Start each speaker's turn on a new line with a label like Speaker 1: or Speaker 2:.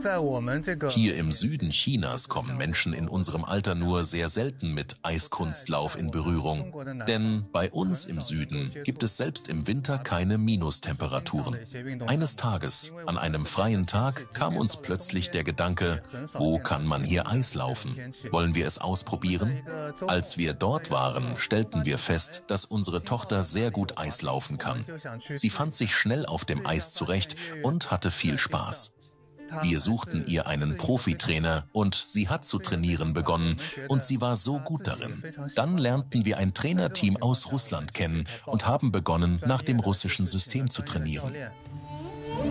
Speaker 1: Hier im Süden Chinas kommen Menschen in unserem Alter nur sehr selten mit Eiskunstlauf in Berührung. Denn bei uns im Süden gibt es selbst im Winter keine Minustemperaturen. Eines Tages, an einem freien Tag, kam uns plötzlich der Gedanke, wo kann man hier Eis laufen? Wollen wir es ausprobieren? Als wir dort waren, stellten wir fest, dass unsere Tochter sehr gut Eis laufen kann. Sie fand sich schnell auf dem Eis zurecht und hatte viel Spaß. Wir suchten ihr einen Profitrainer und sie hat zu trainieren begonnen und sie war so gut darin. Dann lernten wir ein Trainerteam aus Russland kennen und haben begonnen, nach dem russischen System zu trainieren.